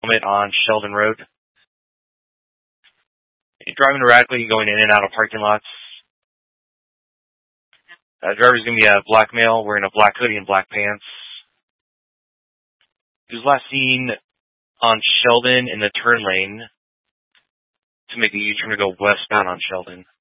helmet on Sheldon Road. You're driving erratically, going in and out of parking lots. Driver's going to be a black male wearing a black hoodie and black pants. He was last seen on Sheldon in the turn lane to make a U-turn to go westbound on Sheldon.